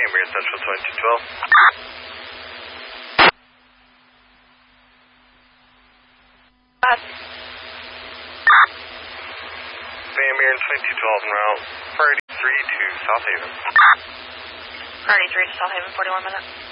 American Central 2212. Bay American 2212 en route, priority 3 to South Haven. Priority 3 to South Haven, 41 minutes.